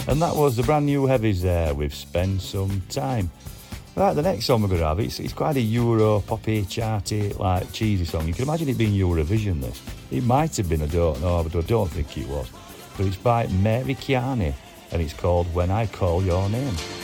And that was the brand new Heavies there with Spend Some Time. Right, the next song we're going to have, it's quite a Euro, poppy, charty, like cheesy song. You can imagine it being Eurovision, this. It might have been, I don't know, but I don't think it was. But it's by Mary Kiani, and it's called When I Call Your Name.